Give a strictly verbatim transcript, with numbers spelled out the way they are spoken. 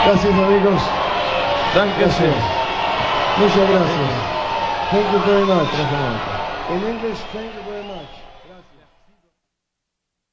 Gracias, amigos. Gracias. Muchas gracias. Thank you very much. Gracias. In English, thank you very much.